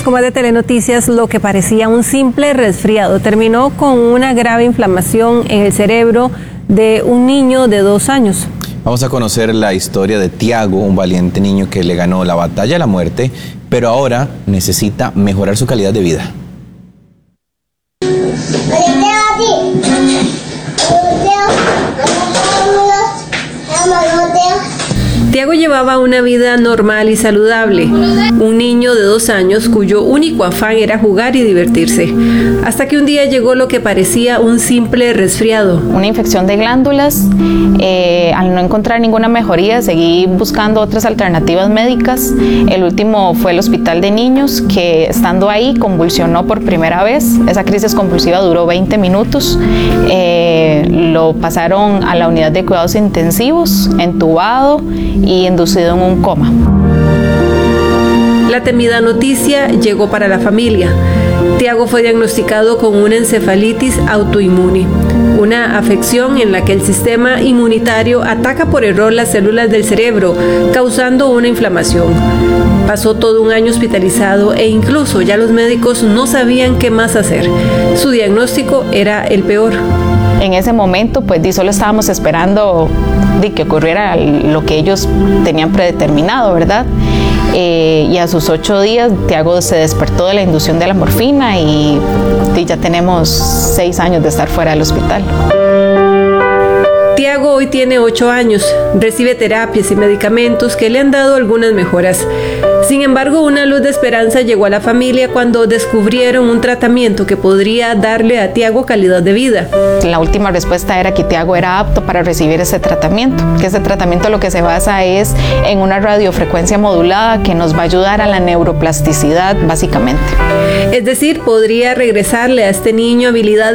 con más de Telenoticias. Lo que parecía un simple resfriado terminó con una grave inflamación en el cerebro de un niño de 2 años. Vamos a conocer la historia de Tiago, un valiente niño que le ganó la batalla a la muerte, pero ahora necesita mejorar su calidad de vida. Tiago llevaba una vida normal y saludable, un niño de 2 años cuyo único afán era jugar y divertirse, hasta que un día llegó lo que parecía un simple resfriado. Una infección de glándulas, al no encontrar ninguna mejoría seguí buscando otras alternativas médicas. El último fue el hospital de niños, que estando ahí convulsionó por primera vez. Esa crisis convulsiva duró 20 minutos, lo pasaron a la unidad de cuidados intensivos, entubado y inducido en un coma. La temida noticia llegó para la familia. Tiago fue diagnosticado con una encefalitis autoinmune, una afección en la que el sistema inmunitario ataca por error las células del cerebro, causando una inflamación. Pasó todo un año hospitalizado e incluso ya los médicos no sabían qué más hacer. Su diagnóstico era el peor. En ese momento, pues solo estábamos esperando de que ocurriera lo que ellos tenían predeterminado, ¿verdad? Y a sus 8 días, Tiago se despertó de la inducción de la morfina y ya tenemos 6 años de estar fuera del hospital. Tiago hoy tiene 8 años, recibe terapias y medicamentos que le han dado algunas mejoras. Sin embargo, una luz de esperanza llegó a la familia cuando descubrieron un tratamiento que podría darle a Tiago calidad de vida. La última respuesta era que Tiago era apto para recibir ese tratamiento, que ese tratamiento lo que se basa es en una radiofrecuencia modulada que nos va a ayudar a la neuroplasticidad básicamente. Es decir, podría regresarle a este niño habilidades